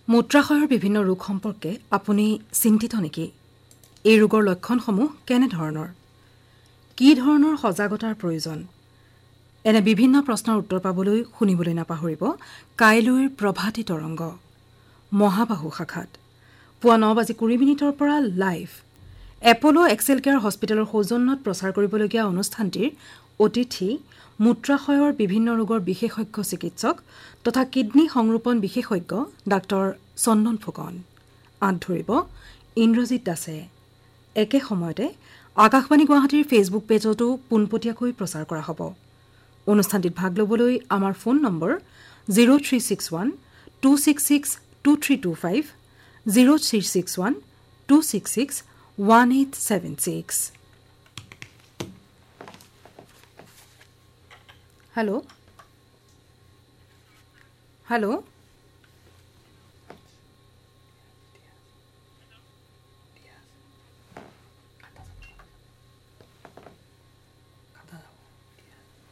মূত্ৰাশয়ৰ বিভিন্ন ৰোগ সম্পৰ্কে আপুনি চিন্তিত নেকি? এই ৰোগৰ লক্ষণসমূহ কেনে ধৰণৰ? কি ধৰণৰ সজাগতাৰ প্ৰয়োজন? এনে বিভিন্ন প্ৰশ্নৰ উত্তৰ পাবলৈ শুনিবলৈ নাপাহৰিব কাইলৈৰ প্ৰভাতী তৰংগ মহাবাহু শাখাত পুৱা 9:20 পৰা লাইভ এপল' এক্সেল কেয়াৰ হস্পিটেলৰ সৌজন্যত প্ৰচাৰ কৰিবলগীয়া অনুষ্ঠানটিৰ অতিথি মূত্ৰাশয়ৰ বিভিন্ন ৰোগৰ বিশেষজ্ঞ চিকিৎসক তথা কিডনী সংৰোপণ বিশেষজ্ঞ ডাঃ চন্দন ফুকন। আঁত ধৰিব ইন্দ্ৰজিৎ দাসে। একে সময়তে আকাশবাণী গুৱাহাটীৰ ফেচবুক পেজতো পোনপটীয়াকৈ প্ৰচাৰ কৰা হ'ব। অনুষ্ঠানটিত ভাগ ল'বলৈ আমাৰ ফোন নম্বৰ 0361-266-2325, 0361-266-1876। হেল্ল'।